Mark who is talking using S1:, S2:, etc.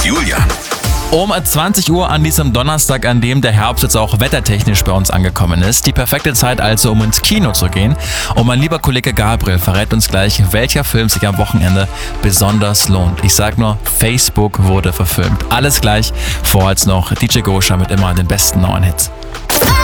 S1: Julian.
S2: Um 20 Uhr an diesem Donnerstag, an dem der Herbst jetzt auch wettertechnisch bei uns angekommen ist. Die perfekte Zeit also, um ins Kino zu gehen. Und mein lieber Kollege Gabriel verrät uns gleich, welcher Film sich am Wochenende besonders lohnt. Ich sag nur, Facebook wurde verfilmt. Alles gleich, vorher jetzt noch DJ Gosha mit immer den besten neuen Hits.